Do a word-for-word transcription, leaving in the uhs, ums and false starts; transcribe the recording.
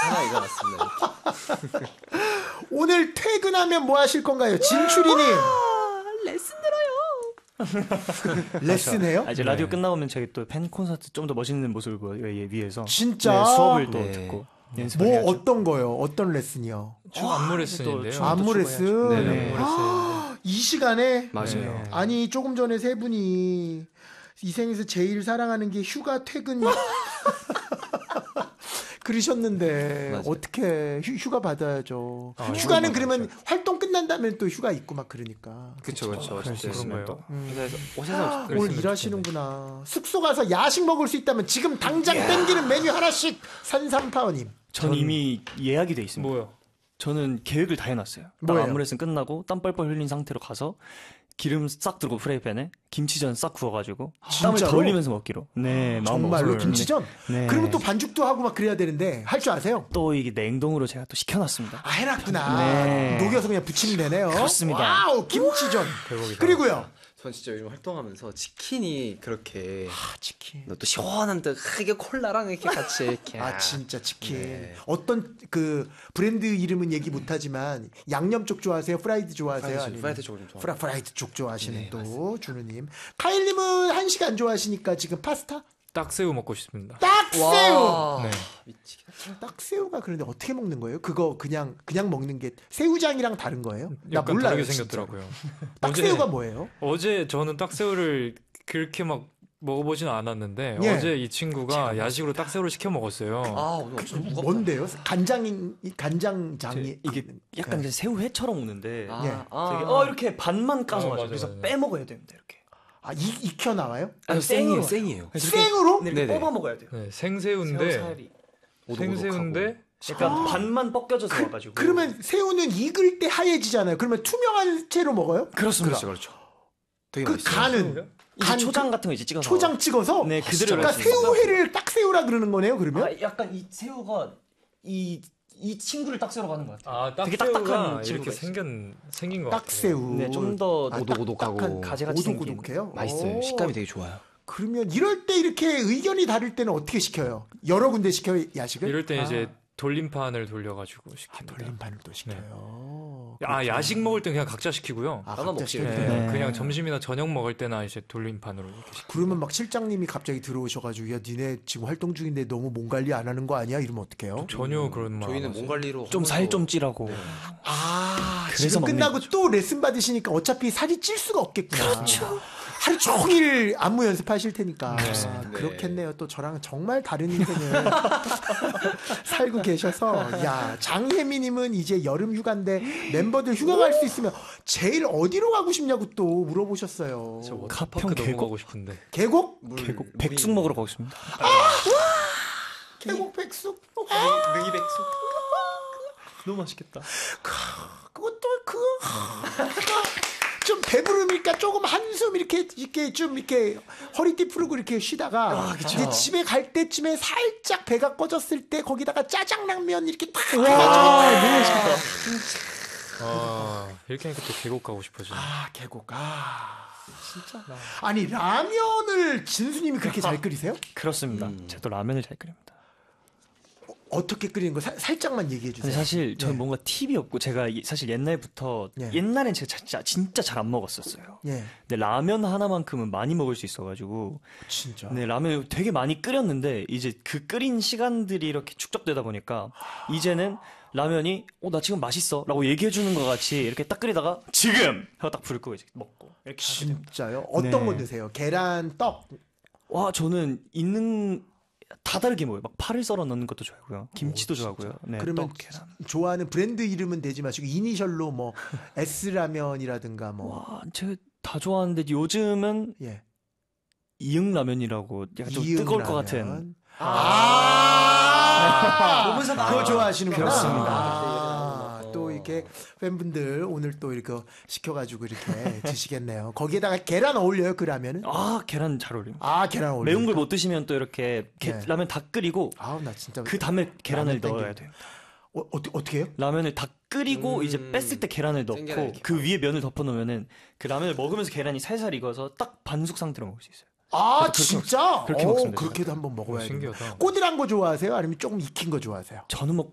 하나 일어났습니다. 오늘 퇴근하면 뭐 하실 건가요? 진출이님. 레슨 들어요. 레슨해요? 아, 이제 라디오 끝나면 저희 또 팬 콘서트 좀 더 멋있는 모습을 보여요 위해서. 진짜? 네, 수업을 또 네. 듣고 연습을 뭐 해야죠. 어떤 거요? 어떤 레슨이요? 춤 안무 레슨인데요. 아, 안무 레슨. 네. 네, 네. 안무 레슨. 이 시간에 맞아요. 네. 아니 조금 전에 세 분이 이 생에서 제일 사랑하는 게 휴가 퇴근 그러셨는데 맞아요. 어떻게 휴가 받아야죠. 아, 휴가는 휴가 그러면 받아야죠. 활동 끝난다면 또 휴가 있고 막 그러니까. 그쵸, 그쵸. 그럴 수 어쨌든 있으면 그런 또. 거예요. 회사에서 오셔서 오늘 그랬으면 일하시는구나. 숙소 가서 야식 먹을 수 있다면 지금 당장 땡기는 메뉴 하나씩. 산삼파워님. 전 이미 예약이 돼 있습니다. 뭐요? 저는 계획을 다 해놨어요. 딱 뭐예요? 안무 레슨 끝나고 땀 뻘뻘 흘린 상태로 가서 기름 싹 들고 프라이팬에 김치전 싹 구워가지고 땀을 진짜로? 더 흘리면서 먹기로. 네, 마음 정말로 먹었어요. 김치전? 네. 그러면 또 반죽도 하고 막 그래야 되는데 할 줄 아세요? 또 이게 냉동으로 제가 또 시켜놨습니다. 아 해놨구나. 네. 녹여서 그냥 부치면 되네요. 그렇습니다. 와우 김치전. 대박이다. 그리고요. 전 진짜 요즘 활동하면서 치킨이 그렇게 아 치킨. 또 시원한 데 크게 콜라랑 이렇게 같이 이렇게 아 진짜 치킨. 네. 어떤 그 브랜드 이름은 얘기 못하지만 양념 쪽 좋아하세요? 프라이드 좋아하세요? 프라이드, 아니면 프라이드 쪽을 좀 좋아해요. 프라, 프라이드 쪽 좋아하시는 네, 또 준우님. 카일님은 한식 안 좋아하시니까 지금 파스타? 딱새우 먹고 싶습니다. 딱새우. 와, 네. 미치겠다. 딱새우가 그런데 어떻게 먹는 거예요? 그거 그냥 그냥 먹는 게 새우장이랑 다른 거예요? 나 약간 몰라요. 다르게 진짜. 생겼더라고요. 딱새우가 어제, 뭐예요? 어제 저는 딱새우를 그렇게 막 먹어보진 않았는데 예. 어제 이 친구가 야식으로 딱새우를 시켜 먹었어요. 아 오늘 엄청 무겁다. 뭔데요? 간장 간장장이 이게 약간 이제 새우회처럼 오는데 아, 예. 아. 되게 어 이렇게 반만 까서 어, 가지고 맞아요, 그래서 맞아요. 빼 먹어야 됩니다 이렇게. 아 이, 익혀 나와요? 아니, 생으로. 생이에요, 생이에요. 그래서 이렇게 생으로? 이렇게 네네. 뽑아 먹어야 돼요. 네, 새우 생새우인데 살이. 생새우인데 약간 반만 벗겨져서 와가지고. 그러면 새우는 익을 때 하얘지잖아요. 그러면 투명한 채로 먹어요? 그렇습니다. 그렇죠, 그렇죠. 되게 그 맛있어요. 간은 이제 간 초장 같은 거 이제 찍어서. 초장 찍어서 네, 그대로 그러니까 넣을 수 있어요. 새우회를 딱새우라 그러는 거네요. 그러면 아, 약간 이 새우가 이, 이 친구를 딱새우로 가는 것 같아요. 아 되게 딱새우가 딱딱한 이렇게 친구가 생긴 생긴 것 같아요. 딱새우. 네, 좀 더 아, 오독오독하고 딱딱한 가지같이 생긴. 오독오독해요. 맛있어요. 오. 식감이 되게 좋아요. 그러면 이럴 때 이렇게 의견이 다를 때는 어떻게 시켜요? 여러 군데 시켜요 야식을? 이럴 때 아, 이제 돌림판을 돌려가지고 아, 시킵니다. 돌림판을 또 시켜요. 아 야식 먹을 때 그냥 각자 시키고요. 아, 나눠 각자 먹지. 시켜요. 네, 네. 그냥 점심이나 저녁 먹을 때나 이제 돌림판으로 이렇게 시키고. 그러면 막 실장님이 갑자기 들어오셔가지고 야 니네 지금 활동 중인데 너무 몸 관리 안 하는 거 아니야? 이러면 어떡해요? 전혀 그런 말. 저희는 안 몸 하세요. 관리로 좀 살 좀 찌라고. 아 그래서 지금 먹는 끝나고 거죠. 또 레슨 받으시니까 어차피 살이 찔 수가 없겠구나. 그렇죠. 하루 종일 안무 연습하실 테니까. 네. 아, 그렇겠네요. 또 저랑 정말 다른 인생을 살고 계셔서 야 장혜미님은 이제 여름 휴가인데 멤버들 휴가 갈 수 있으면 제일 어디로 가고 싶냐고 또 물어보셨어요. 저 가평 워터파크 너무 계곡? 가고 싶은데. 계곡? 물, 계곡 물이- 백숙 먹으러 가고 있습니다. 계곡 백숙? 능이 백숙. 너무 맛있겠다. 그것도 그. 좀 배부르니까 조금 한숨 이렇게 이렇게 좀 이렇게 허리띠 풀고 이렇게 쉬다가 이제 집에 갈 때쯤에 살짝 배가 꺼졌을 때 거기다가 짜장라면 이렇게 탁 해가지고 아 이렇게 하니까 또 계곡 가고 싶어지네. 아 계곡 아 진짜 아니 라면을 진수님이 그렇게 잘 끓이세요? 그렇습니다. 제가 또 라면을 잘 끓입니다. 어떻게 끓이는 거 사- 살짝만 얘기해 주세요. 근데 사실 저는 네. 뭔가 팁이 없고 제가 이- 사실 옛날부터 예. 옛날엔 제가 진짜 진짜 잘 안 먹었었어요. 예 근데 라면 하나만큼은 많이 먹을 수 있어가지고 진짜 네 라면 되게 많이 끓였는데 이제 그 끓인 시간들이 이렇게 축적되다 보니까 이제는 라면이 어 나 지금 맛있어라고 얘기해 주는 것 같이 이렇게 딱 끓이다가 지금 하고 딱 불 끄고 이제 먹고 이렇게 하게 됩니다. 진짜요? 어떤 네. 거 드세요? 계란 떡 와 저는 있는 다 다르게 먹어요. 막 파를 썰어 넣는 것도 좋아하고요. 김치도 좋아하고요. 네, 그러면 떡, 계란. 좋아하는 브랜드 이름은 되지 마시고 이니셜로 뭐 S라면이라든가 뭐 와 제가 다 좋아하는데 요즘은 예. 이응 라면이라고 약간 좀 이응 뜨거울 것 라면. 같은. 아, 몸은 사- 그거 좋아하시는구나. 그렇습니다. 아, 또 이렇게 팬분들 오늘 또 이렇게 시켜가지고 이렇게 드시겠네요. 거기에다가 계란 어울려요, 그 라면은? 아 계란 잘 어울립니다. 아, 계란 어울려. 매운 걸 못 드시면 또 이렇게 게- 네. 라면 다 끓이고 아우, 나 진짜. 그 다음에 계란을 라면 넣어야 땡기네. 돼요. 어, 어떻게, 어떻게 해요? 라면을 다 끓이고 음. 이제 뺐을 때 계란을 땡겨라, 넣고 이렇게. 그 위에 면을 덮어 놓으면은 그 라면을 먹으면서 계란이 살살 익어서 딱 반숙 상태로 먹을 수 있어요. 아, 그렇게 진짜? 그렇게 어, 먹습니다. 그렇게도 한번 먹어봐야 돼요. 신기하다. 꼬들한 거 좋아하세요? 아니면 조금 익힌 거 좋아하세요? 저는 뭐